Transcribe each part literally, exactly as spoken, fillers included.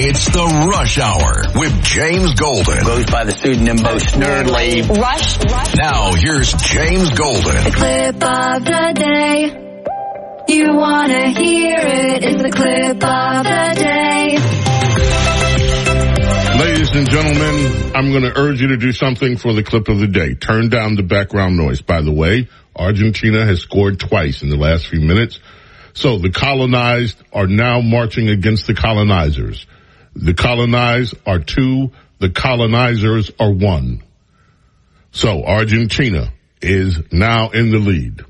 It's the Rush Hour with James Golden. Goes by the pseudonym Bo Snerdley. Rush, Rush. Now, here's James Golden. The clip of the day. You want to hear it. It's the clip of the day. Ladies and gentlemen, I'm going to urge you to do something for the clip of the day. Turn down the background noise. By the way, Argentina has scored twice in the last few minutes. So the colonized are now marching against the colonizers. The colonized are two, the colonizers are one. So Argentina is now in the lead.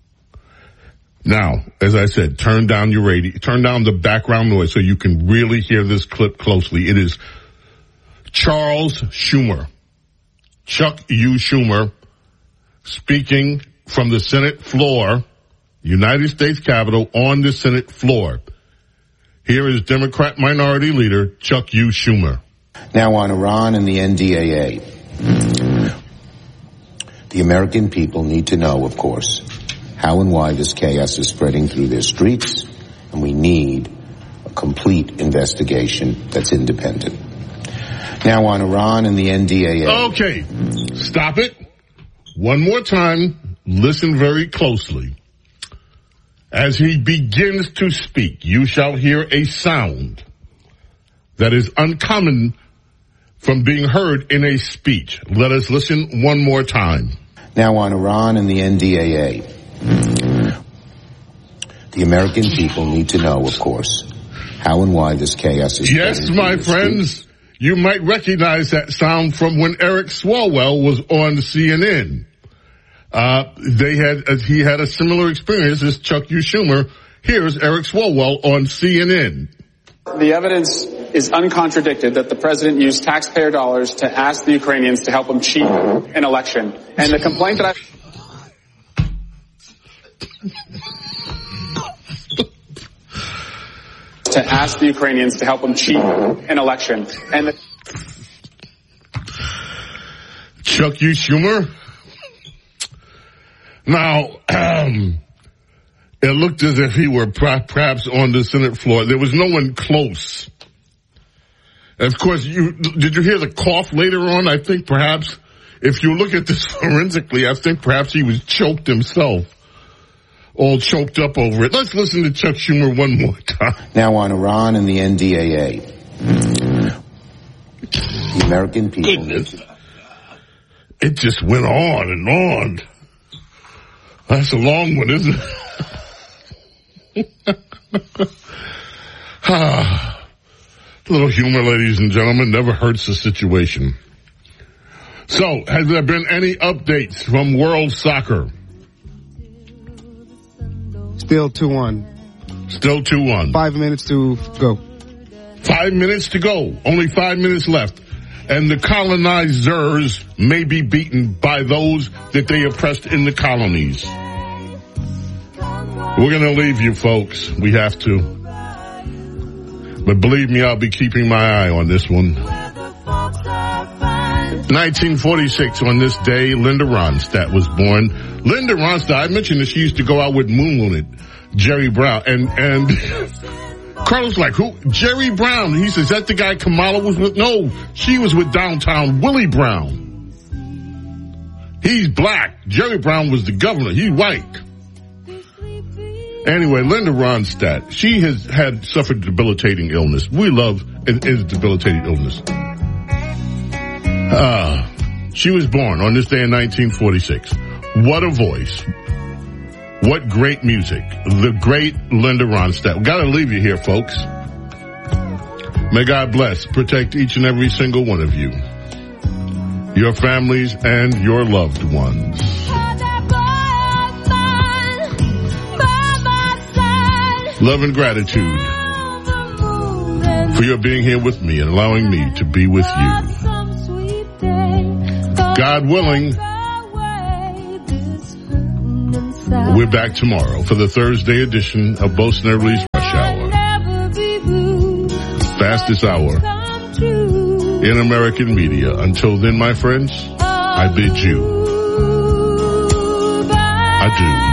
Now, as I said, turn down your radio, turn down the background noise so you can really hear this clip closely. It is Charles Schumer, Chuck U. Schumer, speaking from the Senate floor, United States Capitol, on the Senate floor. Here is Democrat Minority Leader Chuck U. Schumer. Now on Iran and the N D A A. The American people need to know, of course, how and why this chaos is spreading through their streets, and we need a complete investigation that's independent. Now on Iran and the N D A A. Okay, stop it. One more time, listen very closely. As he begins to speak, you shall hear a sound that is uncommon from being heard in a speech. Let us listen one more time. Now on Iran and the N D A A. The American people need to know, of course, how and why this chaos is spreading. Yes, my friends, street. You might recognize that sound from when Eric Swalwell was on C N N. Uh, they had, uh, he had a similar experience as Chuck U. Schumer. Here's Eric Swalwell on C N N. The evidence is uncontradicted that the president used taxpayer dollars to ask the Ukrainians to help him cheat an election. And the complaint that I... to ask the Ukrainians to help him cheat an election. And the... Chuck U. Schumer? Now, um, it looked as if he were perhaps on the Senate floor. There was no one close. Of course, you did you hear the cough later on? I think perhaps, if you look at this forensically, I think perhaps he was choked himself, all choked up over it. Let's listen to Chuck Schumer one more time. Now on Iran and the N D A A. The American people... Goodness. It just went on and on. That's a long one, isn't it? ah, a little humor, ladies and gentlemen, never hurts the situation. So, has there been any updates from World Soccer? Still two one. Still two one. Five minutes to go. Five minutes to go. Only five minutes left. And the colonizers may be beaten by those that they oppressed in the colonies. We're going to leave you, folks. We have to. But believe me, I'll be keeping my eye on this one. nineteen forty-six, on this day, Linda Ronstadt was born. Linda Ronstadt, I mentioned that she used to go out with Moon Moon, Jerry Brown. And, and Carlos like, who? Jerry Brown. He says, is that the guy Kamala was with? No, she was with downtown Willie Brown. He's black. Jerry Brown was the governor. He's white. Anyway, Linda Ronstadt, she has had suffered debilitating illness. We love it is debilitating illness. Uh, she was born on this day in nineteen forty-six. What a voice. What great music. The great Linda Ronstadt. We gotta leave you here, folks. May God bless, protect each and every single one of you, your families, and your loved ones. Love and gratitude for your being here with me and allowing me to be with you. God willing, we're back tomorrow for the Thursday edition of Bo Snerdley's Rush Hour. Fastest hour in American media. Until then, my friends, I bid you adieu.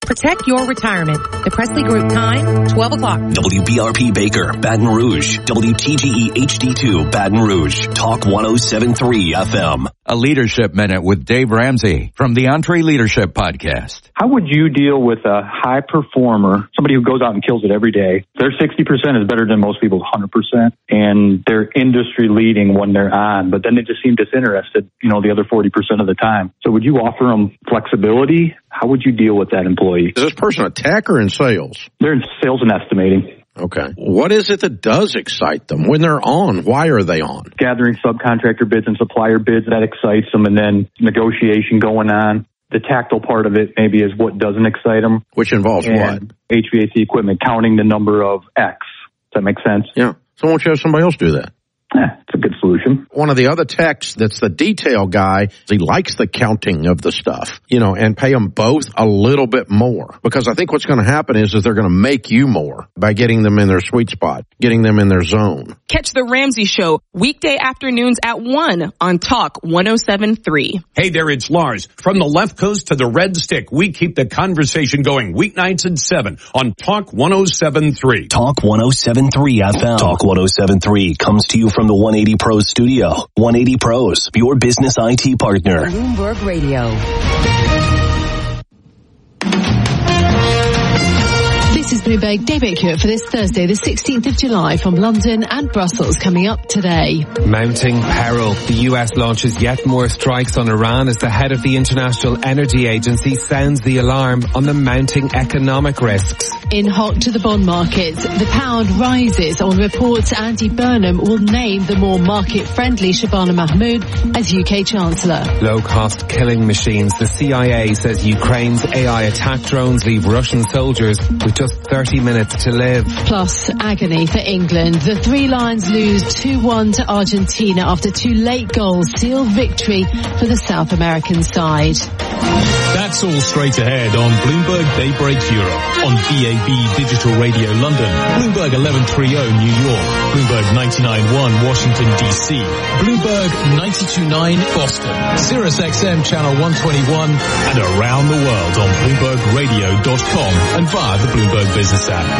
Protect your retirement. The Presley Group time, twelve o'clock. W B R P Baker, Baton Rouge. W T G E H D two, Baton Rouge. Talk one oh seven point three F M. A Leadership Minute with Dave Ramsey from the Entree Leadership Podcast. How would you deal with a high performer, somebody who goes out and kills it every day? Their sixty percent is better than most people's one hundred percent, and they're industry leading when they're on, but then they just seem disinterested, you know, the other forty percent of the time. So would you offer them flexibility? How would you deal with that employee? Is this person a tech or in sales? They're in sales and estimating. Okay. What is it that does excite them? When they're on, why are they on? Gathering subcontractor bids and supplier bids, that excites them, and then negotiation going on. The tactile part of it maybe is what doesn't excite them. Which involves and what? H V A C equipment, counting the number of X. Does that make sense? Yeah. So why don't you have somebody else do that? Eh, it's a good solution. One of the other techs that's the detail guy, he likes the counting of the stuff, you know, and pay them both a little bit more. Because I think what's going to happen is, is they're going to make you more by getting them in their sweet spot, getting them in their zone. Catch The Ramsey Show weekday afternoons at one on Talk one oh seven point three. Hey there, it's Lars. From the left coast to the red stick, we keep the conversation going weeknights at seven on Talk one oh seven point three. Talk one oh seven point three F M. Talk one oh seven point three comes to you from the one eighty Pros studio. one eighty Pros, your business I T partner. Bloomberg Radio. This is Bloomberg Daybreak Europe for this Thursday, the sixteenth of July, from London and Brussels, coming up today. Mounting peril. The U S launches yet more strikes on Iran as the head of the International Energy Agency sounds the alarm on the mounting economic risks. In hot to the bond markets, the pound rises on reports Andy Burnham will name the more market-friendly Shabana Mahmood as U K Chancellor. Low-cost killing machines. The C I A says Ukraine's A I attack drones leave Russian soldiers with just thirty minutes to live. Plus, agony for England. The Three Lions lose two one to Argentina after two late goals seal victory for the South American side. That's all straight ahead on Bloomberg Daybreak Europe, on D A B Digital Radio London, Bloomberg eleven thirty New York, Bloomberg ninety-nine point one Washington D C, Bloomberg ninety-two point nine Boston, Sirius X M Channel one twenty-one, and around the world on Bloomberg Radio dot com and via the Bloomberg Business app.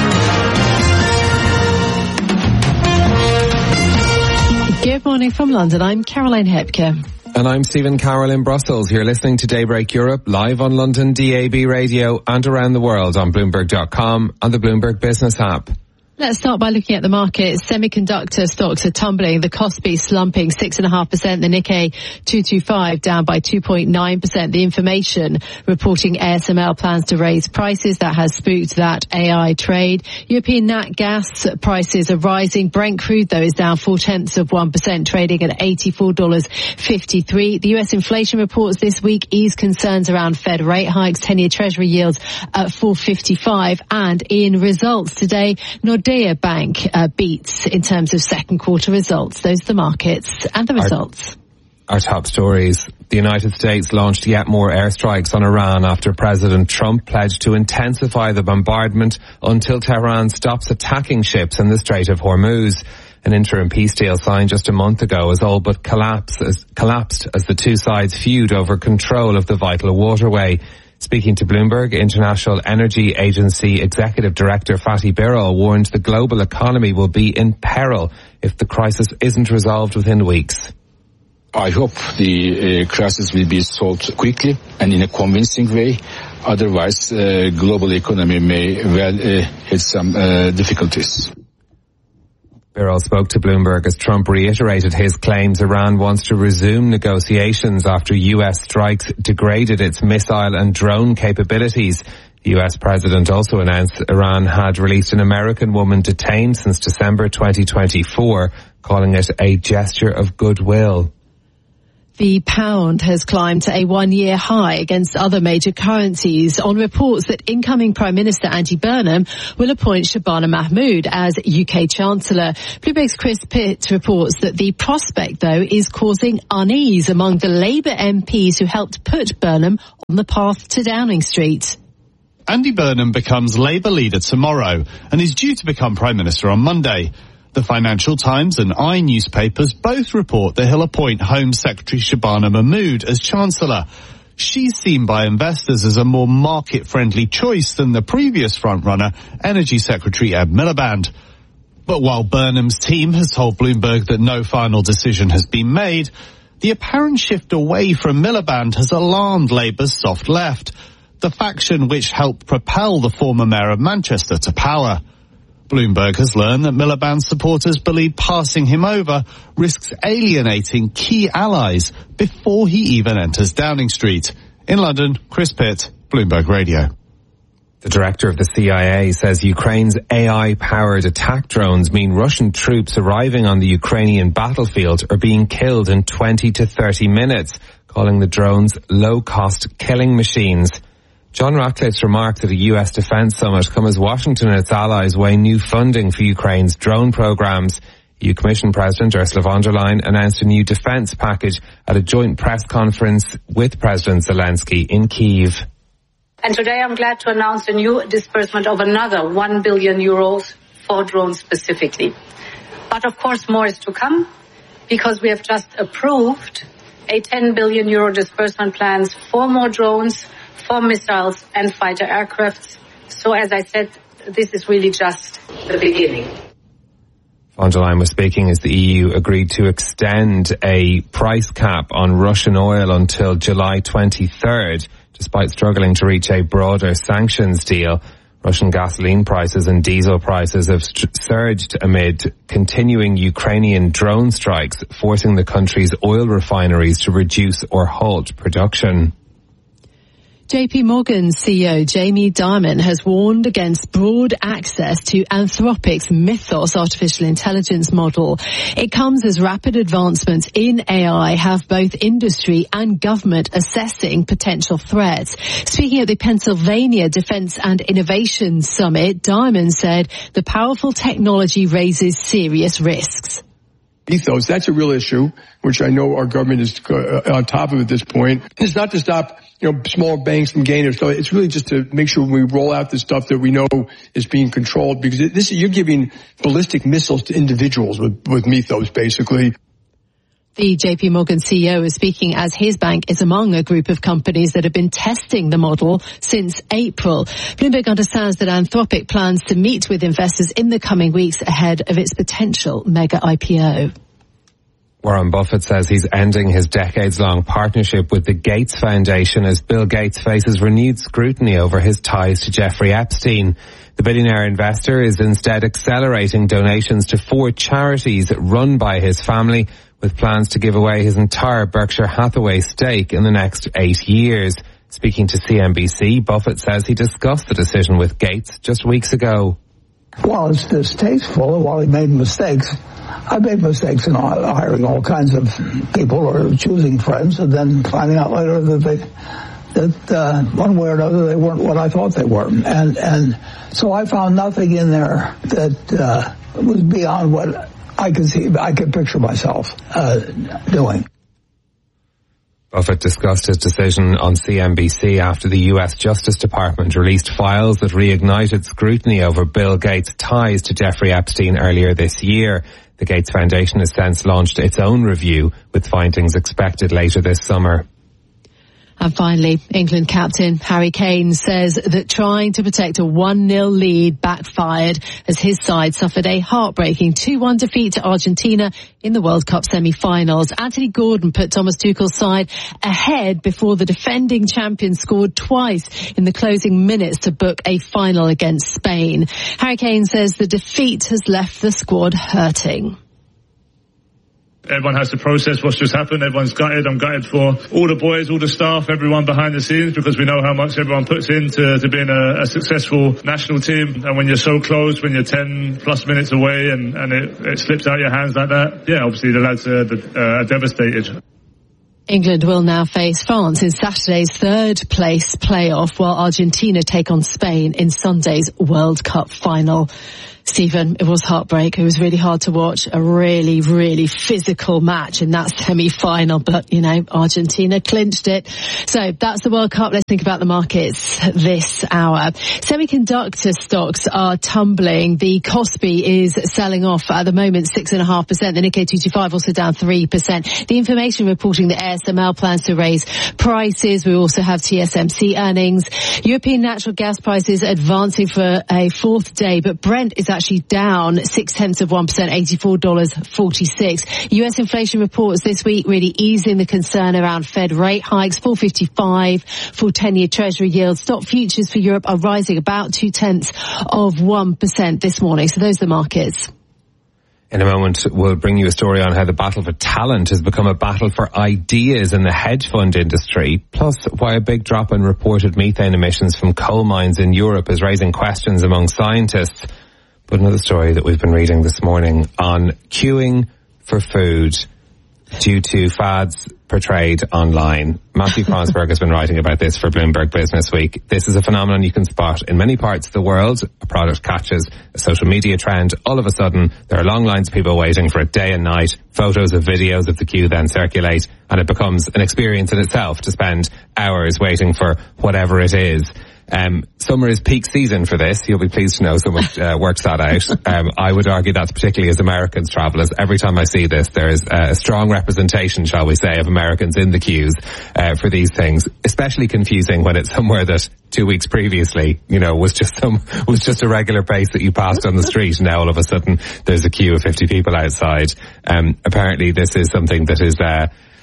Good morning from London. I'm Caroline Hepker. And I'm Stephen Carroll in Brussels. You're listening to Daybreak Europe live on London D A B Radio and around the world on Bloomberg dot com and the Bloomberg Business app. Let's start by looking at the market. Semiconductor stocks are tumbling. The Kospi slumping six point five percent. The Nikkei two twenty-five down by two point nine percent. The Information reporting A S M L plans to raise prices. That has spooked that A I trade. European nat gas prices are rising. Brent crude, though, is down four tenths of one percent, trading at eighty-four dollars fifty-three. The U S inflation reports this week ease concerns around Fed rate hikes. ten-year Treasury yields at four fifty-five. And in results today, Nordea Bank uh, beats in terms of second quarter results. Those are the markets and the results. Our, our top stories. The United States launched yet more airstrikes on Iran after President Trump pledged to intensify the bombardment until Tehran stops attacking ships in the Strait of Hormuz. An interim peace deal signed just a month ago has all but collapsed as, collapsed as the two sides feud over control of the vital waterway. Speaking to Bloomberg, International Energy Agency Executive Director Fatih Birol warned the global economy will be in peril if the crisis isn't resolved within weeks. I hope the uh, crisis will be solved quickly and in a convincing way. Otherwise, uh, global economy may well uh, hit some uh, difficulties. Birol spoke to Bloomberg as Trump reiterated his claims Iran wants to resume negotiations after U S strikes degraded its missile and drone capabilities. The U S president also announced Iran had released an American woman detained since December twenty twenty-four, calling it a gesture of goodwill. The pound has climbed to a one-year high against other major currencies on reports that incoming Prime Minister Andy Burnham will appoint Shabana Mahmood as U K Chancellor. Bloomberg's Chris Pitt reports that the prospect, though, is causing unease among the Labour M Ps who helped put Burnham on the path to Downing Street. Andy Burnham becomes Labour leader tomorrow and is due to become Prime Minister on Monday. The Financial Times and I newspapers both report that he'll appoint Home Secretary Shabana Mahmood as Chancellor. she's seen by investors as a more market-friendly choice than the previous frontrunner, Energy Secretary Ed Miliband. But while Burnham's team has told Bloomberg that no final decision has been made, the apparent shift away from Miliband has alarmed Labour's soft left, the faction which helped propel the former mayor of Manchester to power. Bloomberg has learned that Miliband's supporters believe passing him over risks alienating key allies before he even enters Downing Street. In London, Chris Pitt, Bloomberg Radio. The director of the C I A says Ukraine's A I-powered attack drones mean Russian troops arriving on the Ukrainian battlefield are being killed in twenty to thirty minutes, calling the drones low-cost killing machines. John Ratcliffe's remarks at a U S defense summit come as Washington and its allies weigh new funding for Ukraine's drone programs. E U Commission President Ursula von der Leyen announced a new defense package at a joint press conference with President Zelensky in Kyiv. And today I'm glad to announce a new disbursement of another one billion euros for drones specifically. But of course more is to come, because we have just approved a ten billion euro disbursement plans for more drones, for missiles and fighter aircrafts. So as I said, this is really just the beginning. Von der Leyen was speaking as the E U agreed to extend a price cap on Russian oil until July twenty-third. Despite struggling to reach a broader sanctions deal, Russian gasoline prices and diesel prices have st- surged amid continuing Ukrainian drone strikes, forcing the country's oil refineries to reduce or halt production. J P Morgan C E O Jamie Dimon has warned against broad access to Anthropic's Mythos artificial intelligence model. It comes as rapid advancements in A I have both industry and government assessing potential threats. Speaking at the Pennsylvania Defense and Innovation Summit, Dimon said the powerful technology raises serious risks. Ethos, that's a real issue, which I know our government is uh, on top of at this point. It's not to stop, you know, smaller banks from gaining. So it's really just to make sure we roll out the stuff that we know is being controlled, because this you're giving ballistic missiles to individuals with, with Mythos, basically. The J P Morgan C E O is speaking as his bank is among a group of companies that have been testing the model since April. Bloomberg understands that Anthropic plans to meet with investors in the coming weeks ahead of its potential mega I P O. Warren Buffett says he's ending his decades-long partnership with the Gates Foundation as Bill Gates faces renewed scrutiny over his ties to Jeffrey Epstein. The billionaire investor is instead accelerating donations to four charities run by his family, with plans to give away his entire Berkshire Hathaway stake in the next eight years. Speaking to C N B C, Buffett says he discussed the decision with Gates just weeks ago. Well, it's distasteful. While he made mistakes, I made mistakes in hiring all kinds of people or choosing friends and then finding out later that they, that uh, one way or another they weren't what I thought they were. And and so I found nothing in there that uh, was beyond what I could see, I could picture myself uh, doing. Buffett discussed his decision on C N B C after the U S Justice Department released files that reignited scrutiny over Bill Gates' ties to Jeffrey Epstein earlier this year. The Gates Foundation has since launched its own review, with findings expected later this summer. And finally, England captain Harry Kane says that trying to protect a one nil lead backfired as his side suffered a heartbreaking two one defeat to Argentina in the World Cup semi-finals. Anthony Gordon put Thomas Tuchel's side ahead before the defending champion scored twice in the closing minutes to book a final against Spain. Harry Kane says the defeat has left the squad hurting. Everyone has to process what's just happened. Everyone's gutted. I'm gutted for all the boys, all the staff, everyone behind the scenes, because we know how much everyone puts into to being a, a successful national team. And when you're so close, when you're ten plus minutes away and, and it, it slips out your hands like that, yeah, obviously the lads are, uh, are devastated. England will now face France in Saturday's third place playoff, while Argentina take on Spain in Sunday's World Cup final. Stephen, it was heartbreak. It was really hard to watch. A really, really physical match in that semi-final. But, you know, Argentina clinched it. So that's the World Cup. Let's think about the markets this hour. Semiconductor stocks are tumbling. The Kospi is selling off at the moment six point five percent. The Nikkei two twenty-five also down three percent. The information reporting that A S M L plans to raise prices. We also have T S M C earnings. European natural gas prices advancing for a fourth day, but Brent is actually down six tenths of one percent, eighty-four dollars and forty-six cents. U S inflation reports this week really easing the concern around Fed rate hikes. four fifty-five for ten-year Treasury yields. Stock futures for Europe are rising about two tenths of one percent this morning. So those are the markets. In a moment, we'll bring you a story on how the battle for talent has become a battle for ideas in the hedge fund industry, plus why a big drop in reported methane emissions from coal mines in Europe is raising questions among scientists. But another story that we've been reading this morning on queuing for food due to fads portrayed online. Matthew Kronsberg has been writing about this for Bloomberg Business Week. This is a phenomenon you can spot in many parts of the world. A product catches a social media trend. All of a sudden, there are long lines of people waiting for it day and night. Photos of videos of the queue then circulate, and it becomes an experience in itself to spend hours waiting for whatever it is. Um, summer is peak season for this. You'll be pleased to know someone uh, works that out. Um, I would argue that's particularly as Americans travel. As every time I see this, there is a strong representation, shall we say, of Americans in the queues uh, for these things. Especially confusing when it's somewhere that two weeks previously, you know, was just some was just a regular pace that you passed on the street. Now all of a sudden there's a queue of fifty people outside. Um, apparently this is something that is. Uh,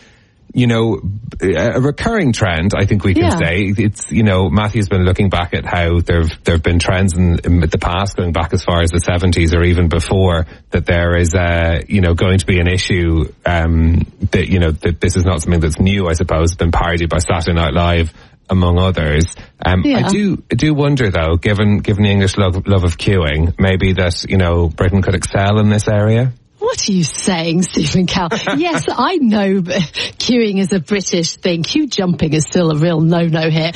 You know, a recurring trend, I think we can yeah. say. It's, you know, Matthew's been looking back at how there've, there've been trends in, in the past, going back as far as the seventies or even before, that there is, uh, you know, going to be an issue, um, that, you know, that this is not something that's new, I suppose, been parodied by Saturday Night Live, among others. Um, yeah. I do, I do wonder though, given, given the English love, love of queuing, maybe that, you know, Britain could excel in this area. What are you saying, Stephen Cow? Yes, I know queuing is a British thing. Queue jumping is still a real no-no here.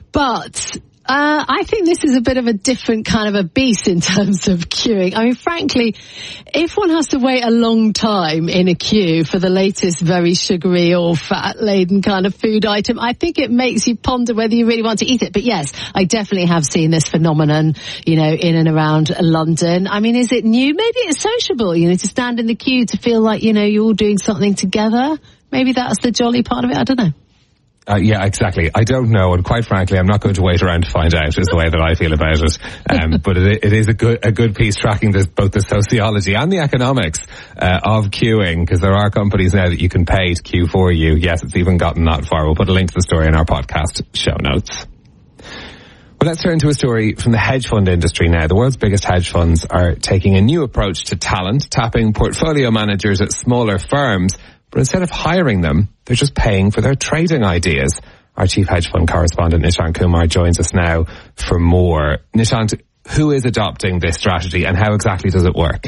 But uh, I think this is a bit of a different kind of a beast in terms of queuing. I mean, frankly, if one has to wait a long time in a queue for the latest very sugary or fat-laden kind of food item, I think it makes you ponder whether you really want to eat it. But yes, I definitely have seen this phenomenon, you know, in and around London. I mean, is it new? Maybe it's sociable, you know, to stand in the queue to feel like, you know, you're all doing something together. Maybe that's the jolly part of it. I don't know. Uh, yeah, exactly. I don't know, and quite frankly, I'm not going to wait around to find out, is the way that I feel about it. Um, but it, it is a good, a good piece tracking this, both the sociology and the economics, uh, of queuing, because there are companies now that you can pay to queue for you. Yes, it's even gotten that far. We'll put a link to the story in our podcast show notes. Well, let's turn to a story from the hedge fund industry now. The world's biggest hedge funds are taking a new approach to talent, tapping portfolio managers at smaller firms. But instead of hiring them, they're just paying for their trading ideas. Our chief hedge fund correspondent, Nishant Kumar, joins us now for more. Nishant, who is adopting this strategy and how exactly does it work?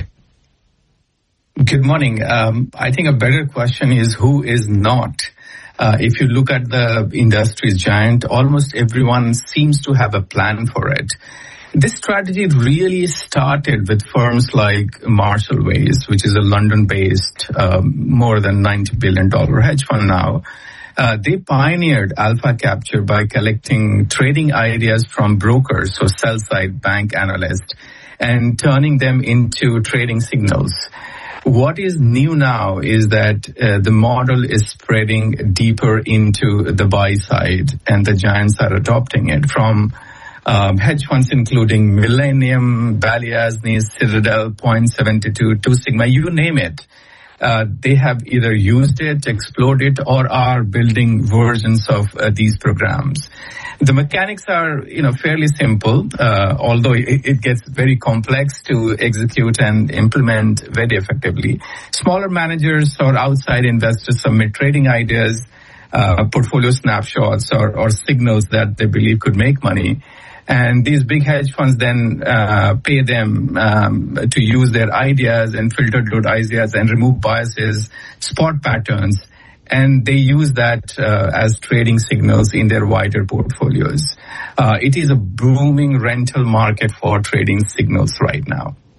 Good morning. Um, I think a better question is who is not. Uh, if you look at the industry's giant, almost everyone seems to have a plan for it. This strategy really started with firms like Marshall Wace, which is a London-based, um, more than ninety billion dollars hedge fund now. Uh, they pioneered alpha capture by collecting trading ideas from brokers, so sell-side bank analysts, and turning them into trading signals. What is new now is that uh, the model is spreading deeper into the buy side, and the giants are adopting it from Um, hedge funds including Millennium, Balyasny, Citadel, Point seventy-two, Two Sigma, you name it. Uh, they have either used it, explored it, or are building versions of uh, these programs. The mechanics are, you know, fairly simple, uh, although it, it gets very complex to execute and implement very effectively. Smaller managers or outside investors submit trading ideas, uh, portfolio snapshots, or, or signals that they believe could make money. And these big hedge funds then uh, pay them um, to use their ideas and filter those ideas and remove biases, spot patterns, and they use that uh, as trading signals in their wider portfolios. Uh, it is a booming rental market for trading signals right now.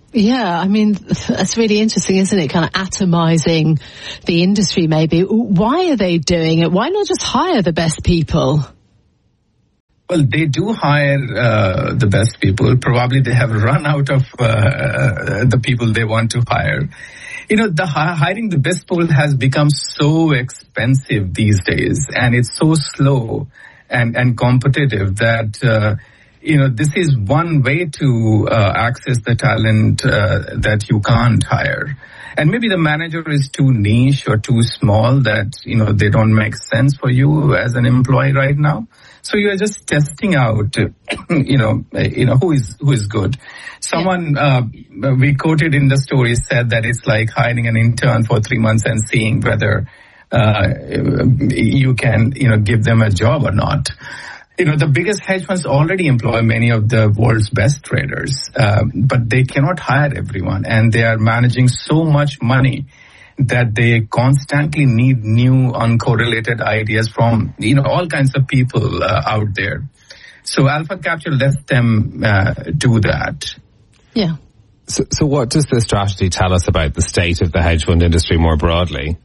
Yeah, I mean, that's really interesting, isn't it? Kind of atomizing the industry, maybe. Why are they doing it? Why not just hire the best people? Well, they do hire uh, the best people. Probably they have run out of uh, the people they want to hire. You know, the hiring the best people has become so expensive these days, and it's so slow and, and competitive that, uh, you know, this is one way to uh, access the talent uh, that you can't hire. And maybe the manager is too niche or too small that, you know, they don't make sense for you as an employee right now. So you are just testing out, you know, you know, who is, who is good. Someone, uh, we quoted in the story said that it's like hiring an intern for three months and seeing whether, uh, you can, you know, give them a job or not. You know, the biggest hedge funds already employ many of the world's best traders, uh, but they cannot hire everyone, and they are managing so much money that they constantly need new uncorrelated ideas from, you know, all kinds of people uh, out there. So Alpha Capture lets them uh, do that. Yeah. So, so what does this strategy tell us about the state of the hedge fund industry more broadly?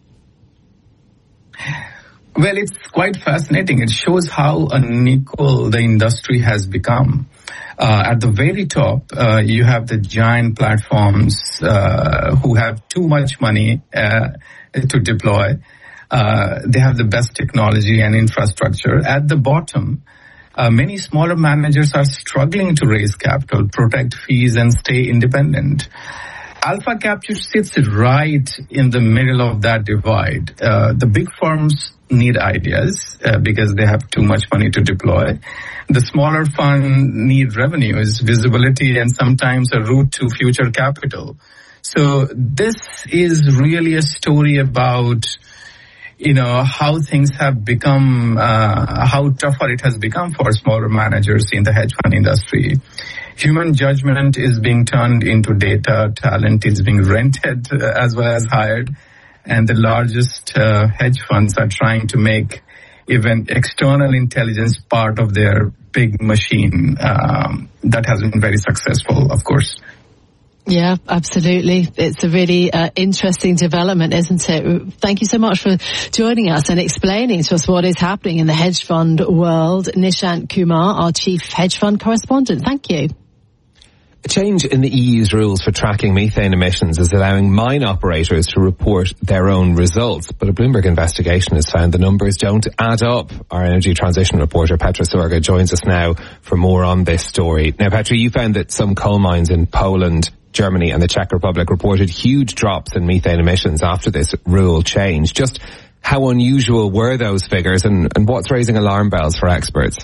Well, it's quite fascinating. It shows how unequal the industry has become. Uh, at the very top, uh, you have the giant platforms uh, who have too much money uh, to deploy. Uh, they have the best technology and infrastructure. At the bottom, uh, many smaller managers are struggling to raise capital, protect fees, and stay independent. Alpha Capture sits right in the middle of that divide. Uh, the big firms need ideas uh, because they have too much money to deploy. The smaller fund need revenues, visibility, and sometimes a route to future capital. So this is really a story about, you know, how things have become, uh, how tougher it has become for smaller managers in the hedge fund industry. Human judgment is being turned into data, talent is being rented uh, as well as hired, and the largest uh, hedge funds are trying to make even external intelligence part of their big machine. Um, that has been very successful, of course. Yeah, absolutely. It's a really uh, interesting development, isn't it? Thank you so much for joining us and explaining to us what is happening in the hedge fund world. Nishant Kumar, our chief hedge fund correspondent. Thank you. A change in the E U's rules for tracking methane emissions is allowing mine operators to report their own results, but a Bloomberg investigation has found the numbers don't add up. Our energy transition reporter Petra Sorga joins us now for more on this story. Now, Petra, you found that some coal mines in Poland, Germany and the Czech Republic reported huge drops in methane emissions after this rule change. Just how unusual were those figures, and, and what's raising alarm bells for experts?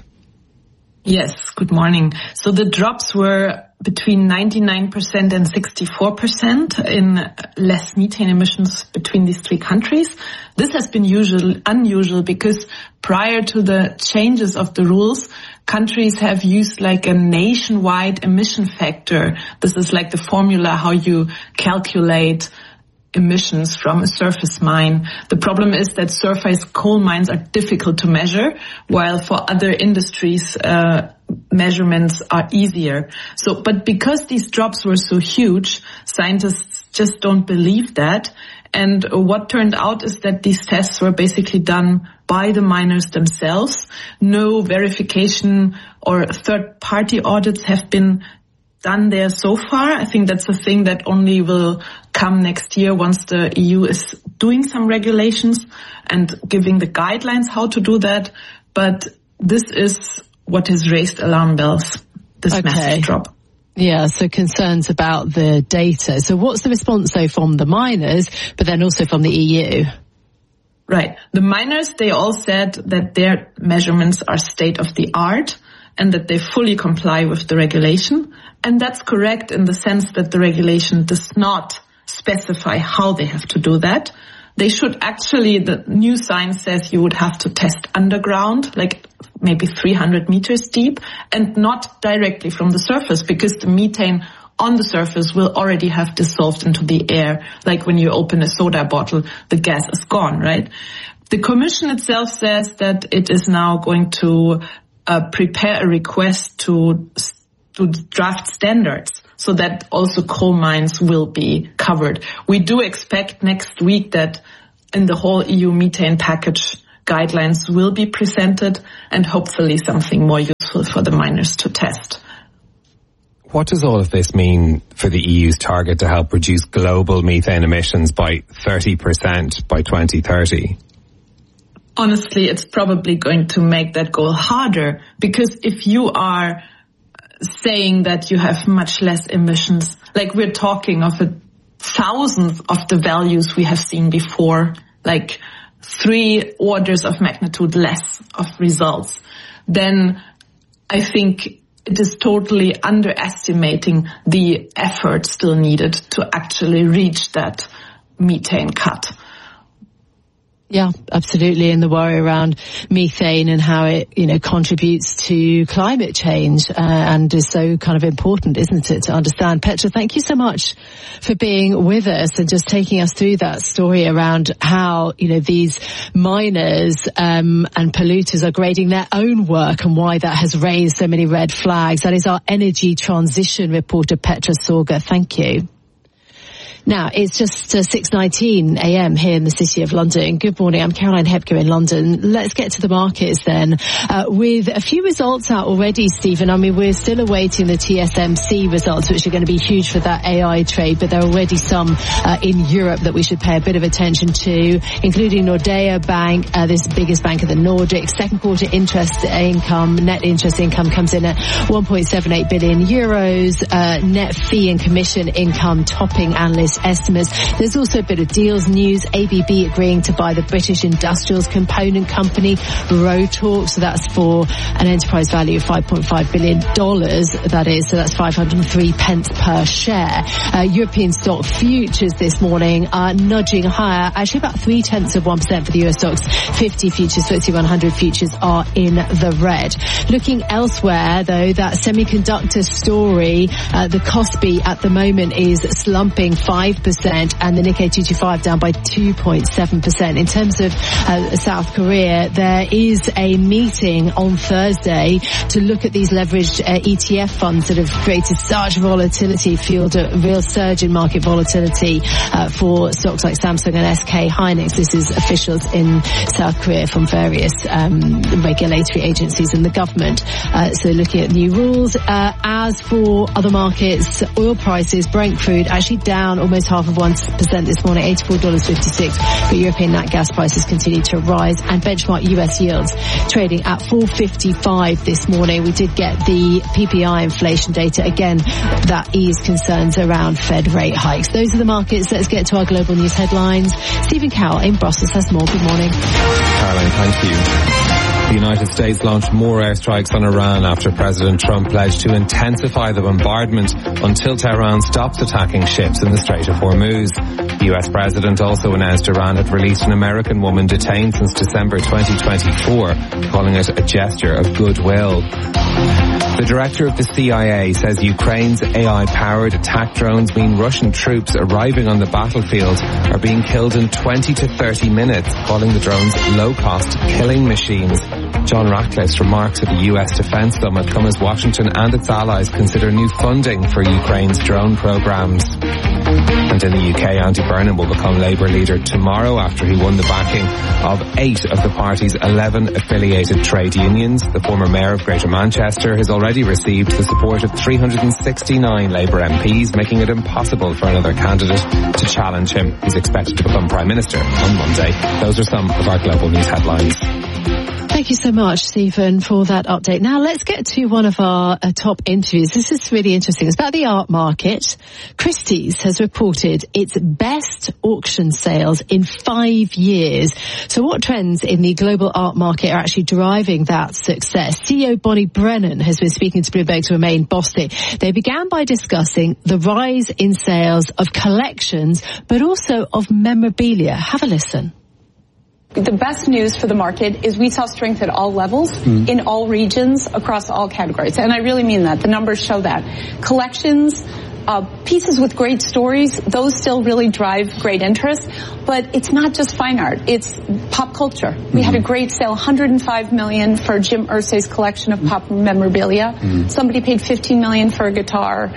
Yes, good morning. So the drops were between ninety-nine percent and sixty-four percent in less methane emissions between these three countries. This has been usual, unusual because prior to the changes of the rules, countries have used like a nationwide emission factor. This is like the formula how you calculate emissions from a surface mine. The problem is that surface coal mines are difficult to measure, while for other industries, uh, measurements are easier. So, but because these drops were so huge, scientists just don't believe that. And what turned out is that these tests were basically done by the miners themselves. No verification or third-party audits have been done there so far. I think that's a thing that only will come next year once the E U is doing some regulations and giving the guidelines how to do that. But this is what has raised alarm bells, this okay. massive drop. Yeah, so concerns about the data. So what's the response, though, from the miners, but then also from the E U? Right. The miners, they all said that their measurements are state of the art and that they fully comply with the regulation. And that's correct in the sense that the regulation does not specify how they have to do that. They should actually, the new science says you would have to test underground, like maybe three hundred meters deep, and not directly from the surface, because the methane on the surface will already have dissolved into the air. Like when you open a soda bottle, the gas is gone, right? The Commission itself says that it is now going to uh, prepare a request to to draft standards. so that also coal mines will be covered. We do expect next week that in the whole E U methane package, guidelines will be presented and hopefully something more useful for the miners to test. What does all of this mean for the E U's target to help reduce global methane emissions by thirty percent by twenty thirty? Honestly, it's probably going to make that goal harder, because if you are saying that you have much less emissions, like we're talking of a thousandth of the values we have seen before, like three orders of magnitude less of results, then I think it is totally underestimating the effort still needed to actually reach that methane cut. Yeah, absolutely. And the worry around methane and how it, you know, contributes to climate change, uh, and is so kind of important, isn't it, to understand. Petra, thank you so much for being with us and just taking us through that story around how, you know, these miners um, and polluters are grading their own work and why that has raised so many red flags. That is our energy transition reporter, Petra Sorger. Thank you. Now, it's just uh, six nineteen a m here in the City of London. Good morning, I'm Caroline Hepker in London. Let's get to the markets then. Uh, with a few results out already, Stephen. I mean, we're still awaiting the T S M C results, which are going to be huge for that A I trade, but there are already some uh, in Europe that we should pay a bit of attention to, including Nordea Bank, uh, this biggest bank of the Nordics. Second quarter interest income, net interest income comes in at one point seven eight billion euros. Uh, net fee and commission income topping analyst estimates. There's also a bit of deals news. A B B agreeing to buy the British industrials component company Rotork. So that's for an enterprise value of five point five billion dollars. That is, so that's five hundred three pence per share. Uh, European stock futures this morning are nudging higher, actually about three tenths of one percent for the U S stocks. fifty futures, F T S E one hundred futures are in the red. Looking elsewhere though, that semiconductor story, uh, the Kospi at the moment is slumping five percent and the Nikkei two twenty-five down by two point seven percent. In terms of uh, South Korea, there is a meeting on Thursday to look at these leveraged uh, E T F funds that have created such volatility, fueled a real surge in market volatility uh, for stocks like Samsung and S K Hynix. This is officials in South Korea from various um, regulatory agencies and the government. Uh, so looking at new rules. Uh, as for other markets, oil prices, Brent crude actually down almost half of one percent this morning, eighty-four dollars fifty-six, but European nat gas prices continue to rise, and benchmark U S yields trading at four fifty-five this morning. We did get the P P I inflation data again that eased concerns around Fed rate hikes. Those are the markets. Let's get to our global news headlines. Stephen Cowell in Brussels has more. Good morning. Caroline, thank you. The United States launched more airstrikes on Iran after President Trump pledged to intensify the bombardment until Tehran stops attacking ships in the Strait of Hormuz. The U S president also announced Iran had released an American woman detained since December twenty twenty-four, calling it a gesture of goodwill. The director of the C I A says Ukraine's A I-powered attack drones mean Russian troops arriving on the battlefield are being killed in twenty to thirty minutes, calling the drones low-cost killing machines. John Ratcliffe's remarks at the U S Defense Summit come as Washington and its allies consider new funding for Ukraine's drone programs. And in the U K, Andy Burnham will become Labour leader tomorrow after he won the backing of eight of the party's eleven affiliated trade unions. The former mayor of Greater Manchester has already received the support of three hundred sixty-nine Labour M Ps, making it impossible for another candidate to challenge him. He's expected to become Prime Minister on Monday. Those are some of our global news headlines. Thank you so much, Stephen, for that update. Now let's get to one of our uh, top interviews. This is really interesting. It's about the art market. Christie's has reported its best auction sales in five years. So what trends in the global art market are actually driving that success? C E O Bonnie Brennan has been speaking to Bloomberg to remain Boston. They began by discussing the rise in sales of collections, but also of memorabilia. Have a listen. The best news for the market is we saw strength at all levels, mm. in all regions, across all categories. And I really mean that. The numbers show that. Collections, uh, pieces with great stories, those still really drive great interest. But it's not just fine art. It's pop culture. Mm-hmm. We had a great sale, one hundred five million dollars for Jim Irsay's collection of pop memorabilia. Mm-hmm. Somebody paid fifteen million dollars for a guitar.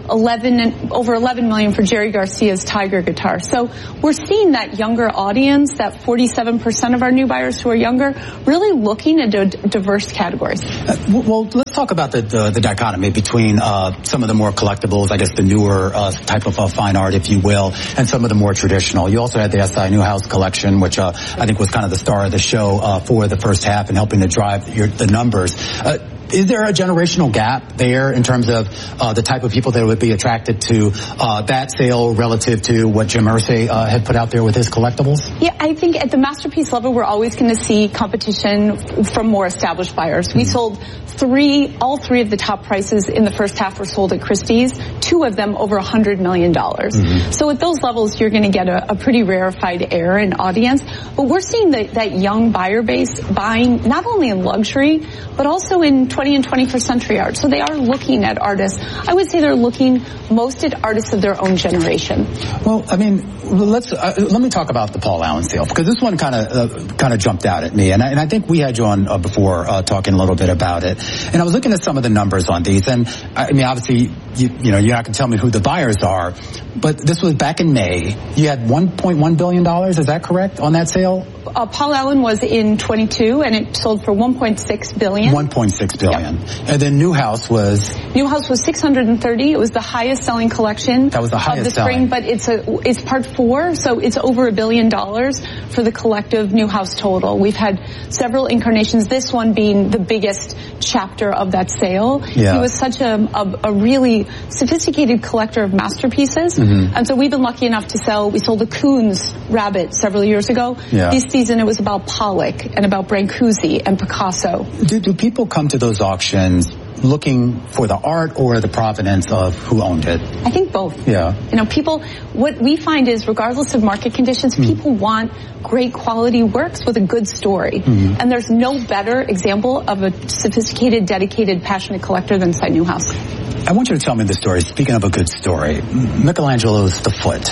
eleven, over eleven million for Jerry Garcia's Tiger guitar. So we're seeing that younger audience, that forty-seven percent of our new buyers who are younger, really looking at d- diverse categories. Uh, well, let's talk about the, the, the dichotomy between uh, some of the more collectibles, I guess the newer uh, type of uh, fine art, if you will, and some of the more traditional. You also had the S I Newhouse collection, which uh, I think was kind of the star of the show uh, for the first half and helping to drive your, the numbers. Uh, Is there a generational gap there in terms of uh, the type of people that would be attracted to uh, that sale relative to what Jim Irsay uh, had put out there with his collectibles? Yeah, I think at the masterpiece level, we're always going to see competition from more established buyers. Mm-hmm. We sold three, all three of the top prices in the first half were sold at Christie's, two of them over one hundred million dollars. Mm-hmm. So at those levels, you're going to get a, a pretty rarefied air and audience. But we're seeing that, that young buyer base buying not only in luxury, but also in twentieth and twenty-first century art. So they are looking at artists. I would say they're looking most at artists of their own generation. Well, I mean, let's uh, let me talk about the Paul Allen sale, because this one kind of uh, kind of jumped out at me, and I, and I think we had you on uh, before uh, talking a little bit about it. And I was looking at some of the numbers on these, and I mean, obviously, you, you know, you're not going to tell me who the buyers are, but this was back in May. You had one point one billion dollars. Is that correct on that sale? Uh, Paul Allen was in twenty-two, and it sold for one point six billion dollars. one point six billion dollars. Yep. And then Newhouse was? Newhouse was six hundred thirty. It was the highest selling collection. That was the highest of the spring, selling. But it's a it's part four, so it's over a billion dollars for the collective Newhouse total. We've had several incarnations. This one being the biggest chapter of that sale. Yeah. He was such a, a, a really sophisticated collector of masterpieces, mm-hmm. and so we've been lucky enough to sell. We sold a Koons rabbit several years ago. Yeah. This season it was about Pollock and about Brancusi and Picasso. Do, do people come to those auctions looking for the art or the provenance of who owned it? I think both. Yeah. You know, people, what we find is regardless of market conditions, mm. people want great quality works with a good story. Mm-hmm. And there's no better example of a sophisticated, dedicated, passionate collector than Sy Newhouse. I want you to tell me the story. Speaking of a good story, Michelangelo's The Foot.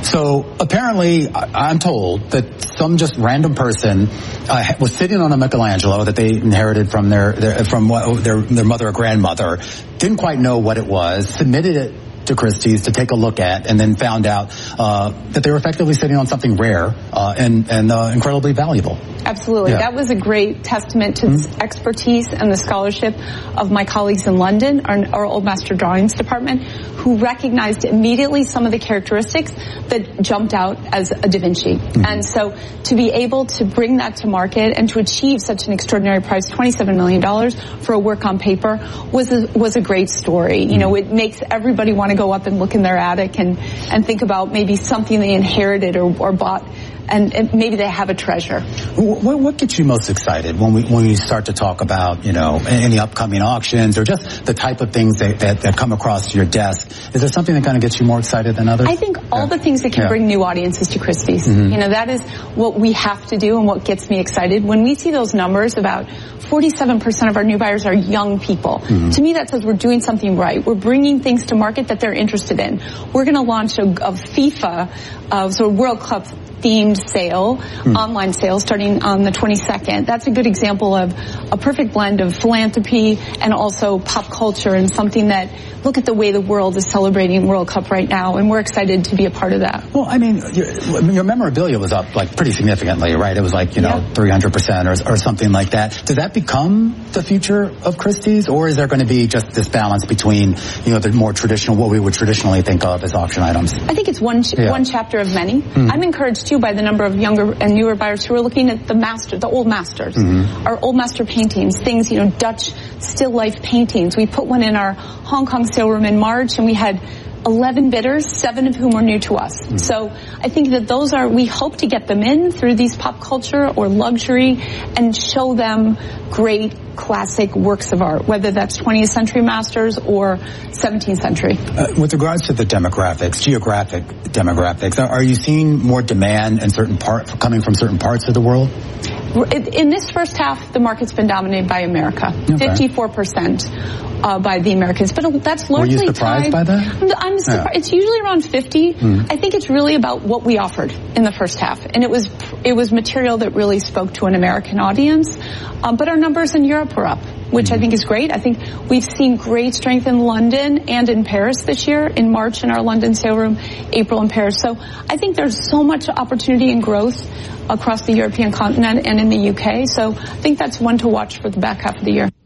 So apparently, I'm told that some just random person uh, was sitting on a Michelangelo that they inherited from their, their from what, their their mother or grandmother. Didn't quite know what it was. Submitted it to Christie's to take a look at, and then found out uh, that they were effectively sitting on something rare uh, and and uh, incredibly valuable. Absolutely. Yeah. That was a great testament to mm-hmm. the expertise and the scholarship of my colleagues in London, our, our Old Master Drawings department, who recognized immediately some of the characteristics that jumped out as a Da Vinci. Mm-hmm. And so to be able to bring that to market and to achieve such an extraordinary price, twenty-seven million dollars for a work on paper, was a, was a great story. You mm-hmm. know, it makes everybody want to go up and look in their attic and, and think about maybe something they inherited or, or bought. And, and maybe they have a treasure. What, what gets you most excited when we when we start to talk about, you know, any upcoming auctions or just the type of things that, that, that come across your desk? Is there something that kind of gets you more excited than others? I think all yeah. the things that can yeah. bring new audiences to Christie's. Mm-hmm. You know, that is what we have to do and what gets me excited. When we see those numbers, about forty-seven percent of our new buyers are young people. Mm-hmm. To me, that says we're doing something right. We're bringing things to market that they're interested in. We're going to launch a, a FIFA, uh, so a World Cup themed sale, mm. online sale starting on the twenty-second. That's a good example of a perfect blend of philanthropy and also pop culture, and something that, look at the way the world is celebrating World Cup right now, and we're excited to be a part of that. Well, I mean, your, your memorabilia was up like pretty significantly, right? It was like, you know, yeah. three hundred percent or, or something like that. Does that become the future of Christie's, or is there going to be just this balance between, you know, the more traditional, what we would traditionally think of as auction items? I think it's one ch- yeah. one chapter of many. Mm. I'm encouraged too by the number of younger and newer buyers who are looking at the master, the old masters, mm-hmm. our old master paintings, things, you know, Dutch still life paintings. We put one in our Hong Kong sale room in March, and we had eleven bidders, seven of whom were new to us. Mm-hmm. So I think that those are, we hope to get them in through these pop culture or luxury and show them great classic works of art, whether that's twentieth century masters or seventeenth century. Uh, with regards to the demographics, geographic demographics, are, are you seeing more demand in certain part, coming from certain parts of the world? In this first half, the market's been dominated by America, okay. fifty-four percent uh, by the Americans. But that's largely Were you surprised tied, by that? I'm, I'm surprised. Yeah. It's usually around fifty. Mm. I think it's really about what we offered in the first half. And it was it was material that really spoke to an American audience. Um, but our numbers in Europe were up. which I think is great. I think we've seen great strength in London and in Paris this year, in March in our London sale room, April in Paris. So I think there's so much opportunity and growth across the European continent and in the U K. So I think that's one to watch for the back half of the year.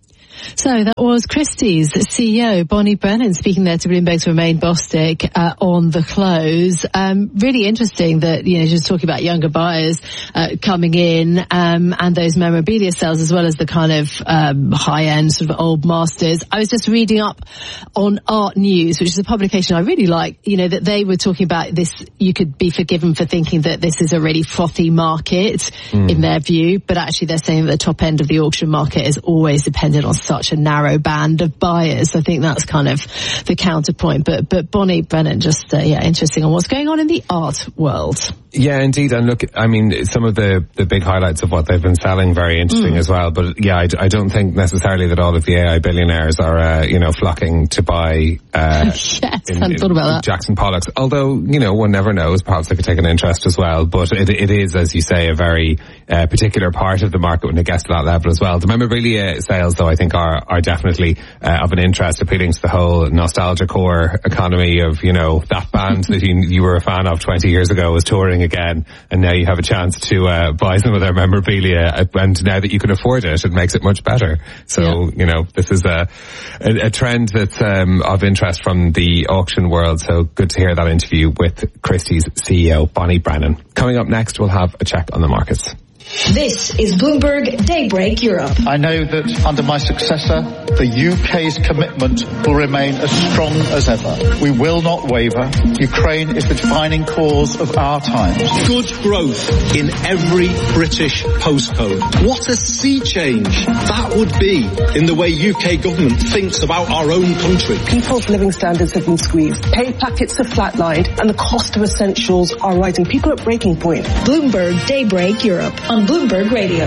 So that was Christie's C E O, Bonnie Brennan, speaking there to Bloomberg's Romain Bostick uh, on the close. Um, really interesting that, you know, just talking about younger buyers uh, coming in um, and those memorabilia sales as well as the kind of um, high-end sort of old masters. I was just reading up on Art News, which is a publication I really like, you know, that they were talking about this, you could be forgiven for thinking that this is a really frothy market mm. in their view, but actually they're saying that the top end of the auction market is always dependent on such a narrow band of buyers. I think that's kind of the counterpoint. But but Bonnie Brennan, just uh, yeah, interesting on what's going on in the art world. Yeah, indeed. And look, I mean, some of the, the big highlights of what they've been selling, very interesting mm. as well. But yeah, I, I don't think necessarily that all of the A I billionaires are, uh, you know, flocking to buy, uh, yes, in, I hadn't thought about that. Jackson Pollocks. Although, you know, one never knows. Perhaps they could take an interest as well. But it, it is, as you say, a very, uh, particular part of the market when it gets to that level as well. The memorabilia sales, though, I think are, are definitely, uh, of an interest, appealing to the whole nostalgia core economy of, you know, that band that you, you were a fan of twenty years ago is touring again. And now you have a chance to uh, buy some of their memorabilia, and now that you can afford it, it makes it much better. So, yeah. you know, this is a, a, a trend that's um, of interest from the auction world. So good to hear that interview with Christie's C E O, Bonnie Brennan. Coming up next, we'll have a check on the markets. This is Bloomberg Daybreak Europe. I know that under my successor, the U K's commitment will remain as strong as ever. We will not waver. Ukraine is the defining cause of our times. Good growth in every British postcode. What a sea change that would be in the way U K government thinks about our own country. People's living standards have been squeezed. Pay packets have flatlined and the cost of essentials are rising. People are at breaking point. Bloomberg Daybreak Europe on Bloomberg Radio.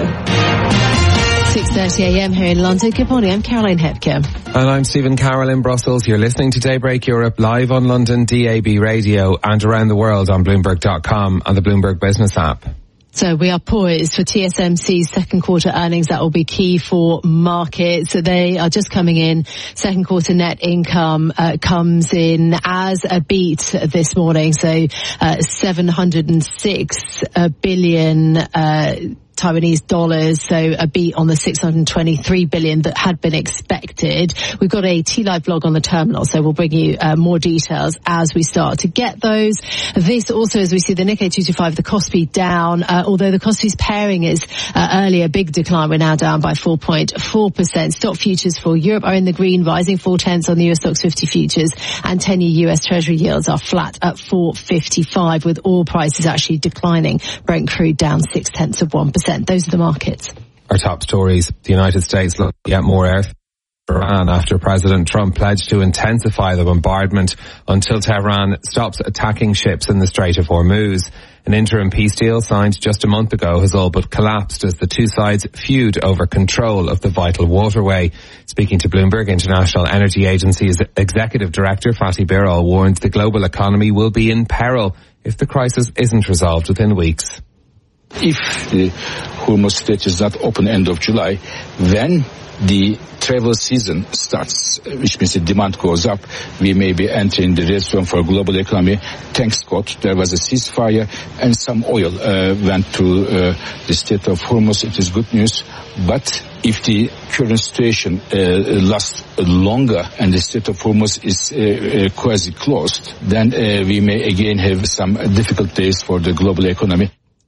six thirty a.m. here in London. Good morning, I'm Caroline Hepker. And I'm Stephen Carroll in Brussels. You're listening to Daybreak Europe live on London D A B radio and around the world on Bloomberg dot com and the Bloomberg Business app. So we are poised for T S M C's second quarter earnings. That will be key for markets. So they are just coming in. Second quarter net income uh, comes in as a beat this morning. So uh, seven hundred six uh, billion uh Taiwanese dollars, so a beat on the six hundred twenty-three billion that had been expected. We've got a T-Live blog on the terminal, so we'll bring you uh, more details as we start to get those. This also, as we see the Nikkei two twenty-five, the Kospi down, uh, although the Kospi's pairing is uh, earlier, big decline. We're now down by four point four percent. Stock futures for Europe are in the green, rising four tenths on the U S Stocks fifty futures, and ten-year U S Treasury yields are flat at four fifty-five, with oil prices actually declining. Brent crude down six tenths of one percent. Those are the markets. Our top stories. The United States looking at more air Iran after President Trump pledged to intensify the bombardment until Tehran stops attacking ships in the Strait of Hormuz. An interim peace deal signed just a month ago has all but collapsed as the two sides feud over control of the vital waterway. Speaking to Bloomberg, International Energy Agency's Executive Director Fatih Birol warned the global economy will be in peril if the crisis isn't resolved within weeks. If the Hormuz Strait is not open end of July, then the travel season starts, which means the demand goes up. We may be entering the red zone for global economy. Thanks God, there was a ceasefire and some oil uh, went to uh, the Strait of Hormuz. It is good news. But if the current situation uh, lasts longer and the Strait of Hormuz is uh, uh, quasi-closed, then uh, we may again have some difficult days for the global economy.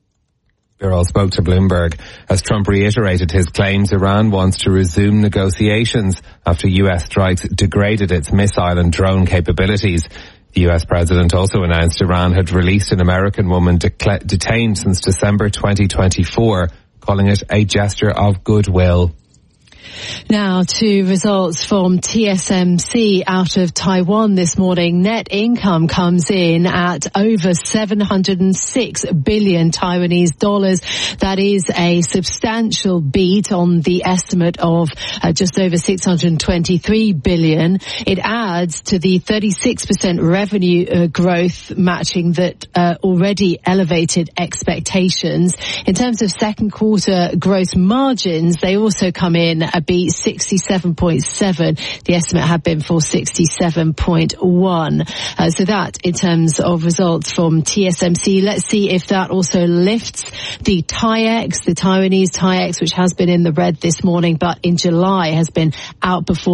Birol spoke to Bloomberg as Trump reiterated his claims Iran wants to resume negotiations after U S strikes degraded its missile and drone capabilities. The U S president also announced Iran had released an American woman de- detained since December twenty twenty-four, calling it a gesture of goodwill. Now to results from T S M C out of Taiwan this morning. Net income comes in at over seven hundred six billion Taiwanese dollars. That is a substantial beat on the estimate of uh, just over six hundred twenty-three billion. It adds to the thirty-six percent revenue uh, growth matching that uh, already elevated expectations. In terms of second quarter gross margins, they also come in a beat, sixty-seven point seven. The estimate had been for sixty-seven point one. Uh, so that in terms of results from T S M C. Let's see if that also lifts the TAIEX, the Taiwanese TAIEX, which has been in the red this morning, but in July has been outperforming